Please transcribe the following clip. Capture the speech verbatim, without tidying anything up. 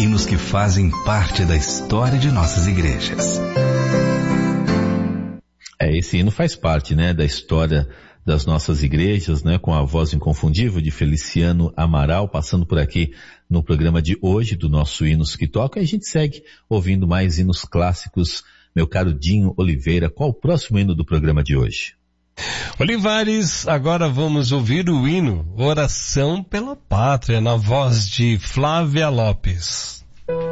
hinos que fazem parte da história de nossas igrejas. É, esse hino faz parte, né, da história das nossas igrejas, né, com a voz inconfundível de Feliciano Amaral, passando por aqui no programa de hoje do nosso Hinos que Toca, e a gente segue ouvindo mais hinos clássicos. Meu caro Dinho Oliveira, qual o próximo hino do programa de hoje? Olivares, agora vamos ouvir o hino Oração pela Pátria, na voz de Flávia Lopes.